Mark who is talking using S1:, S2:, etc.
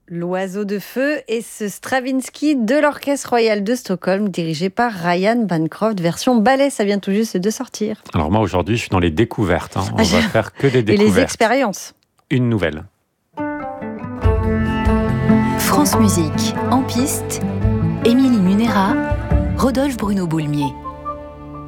S1: L'oiseau de feu et ce Stravinsky de l'Orchestre Royal de Stockholm, dirigé par Ryan Bancroft, version ballet. Ça vient tout juste de sortir.
S2: Alors moi, aujourd'hui, je suis dans les découvertes. On va faire que des découvertes.
S1: Et les expériences.
S2: Une nouvelle.
S3: France Musique, en piste, Émilie Munera, Rodolphe Bruno Boulmier.